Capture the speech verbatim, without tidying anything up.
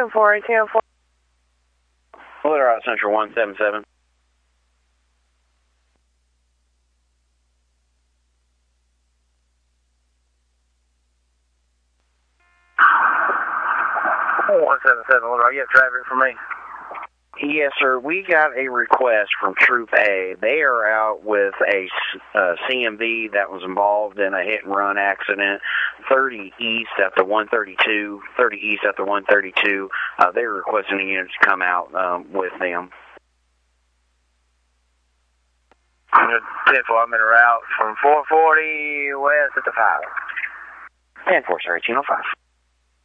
ten four, eighteen oh four. We're out Central one seven seven. one seven seven, what about you have traffic for me? Yes, sir. We got a request from Troop A. They are out with a uh, C M V that was involved in a hit-and-run accident, thirty east at the one thirty-two, thirty east at the one thirty-two. Uh, they're requesting a unit to come out um, with them. ten four, I'm in a route from four forty west at the five. ten four, sir, eighteen oh five.